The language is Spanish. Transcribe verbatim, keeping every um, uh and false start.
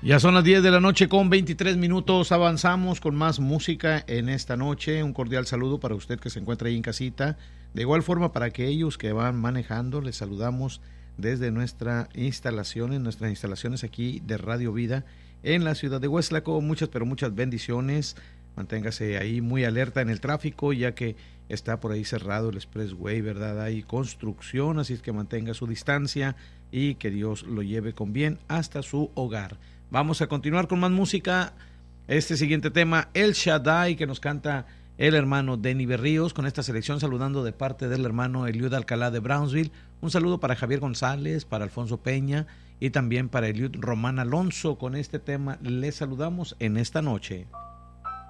Ya son las diez de la noche con veintitrés minutos, avanzamos con más música en esta noche. Un cordial saludo para usted que se encuentra ahí en casita. De igual forma para aquellos que van manejando, les saludamos desde nuestra instalación, nuestras instalaciones aquí de Radio Vida en la ciudad de Hueslaco. Muchas, pero muchas bendiciones. Manténgase ahí muy alerta en el tráfico, ya que está por ahí cerrado el expressway, ¿verdad? Hay construcción, así es que mantenga su distancia y que Dios lo lleve con bien hasta su hogar. Vamos a continuar con más música. Este siguiente tema, El Shaddai, que nos canta el hermano Denny Berríos, con esta selección saludando de parte del hermano Eliud Alcalá de Brownsville. Un saludo para Javier González, para Alfonso Peña y también para Eliud Román Alonso. Con este tema les saludamos en esta noche.